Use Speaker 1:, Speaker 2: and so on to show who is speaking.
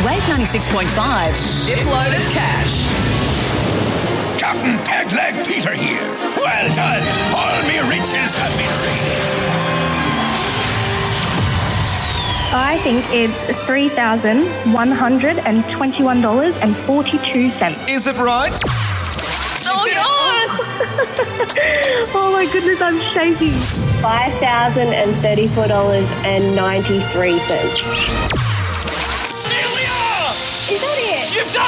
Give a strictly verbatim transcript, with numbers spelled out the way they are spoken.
Speaker 1: Wave ninety-six point five. Shipload of cash.
Speaker 2: Captain Pegleg Peter here. Well done. All me riches have been raided.
Speaker 3: I think it's three thousand one hundred twenty-one dollars and forty-two cents.
Speaker 4: Is it right?
Speaker 1: Oh, yes!
Speaker 3: Oh my goodness, I'm shaking.
Speaker 5: five thousand thirty-four dollars and ninety-three cents.
Speaker 2: Here we are!
Speaker 5: Is that it?
Speaker 2: You've done